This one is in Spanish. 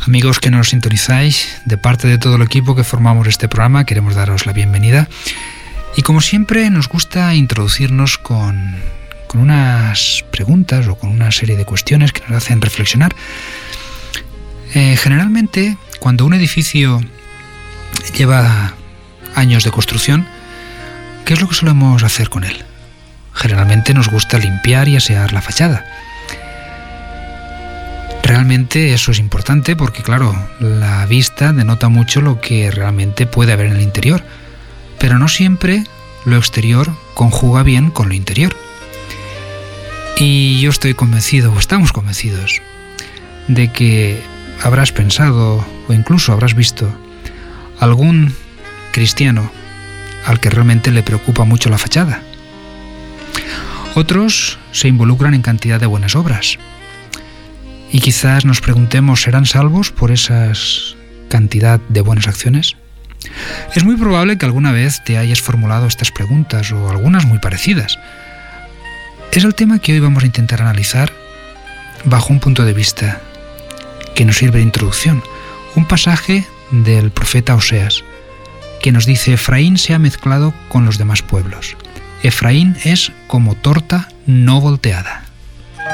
Amigos que nos sintonizáis, de parte de todo el equipo que formamos este programa, queremos daros la bienvenida. Y como siempre, nos gusta introducirnos con unas preguntas o con una serie de cuestiones que nos hacen reflexionar. Generalmente, cuando un edificio lleva años de construcción, ¿qué es lo que solemos hacer con él? Generalmente nos gusta limpiar y asear la fachada. Realmente eso es importante porque, claro, la vista denota mucho lo que realmente puede haber en el interior, pero no siempre lo exterior conjuga bien con lo interior. Y yo estoy convencido, o estamos convencidos, de que habrás pensado o incluso habrás visto algún cristiano al que realmente le preocupa mucho la fachada. Otros se involucran en cantidad de buenas obras. Y quizás nos preguntemos, ¿serán salvos por esa cantidad de buenas acciones? Es muy probable que alguna vez te hayas formulado estas preguntas o algunas muy parecidas. Es el tema que hoy vamos a intentar analizar bajo un punto de vista que nos sirve de introducción. Un pasaje del profeta Oseas que nos dice: Efraín se ha mezclado con los demás pueblos. Efraín es como torta no volteada.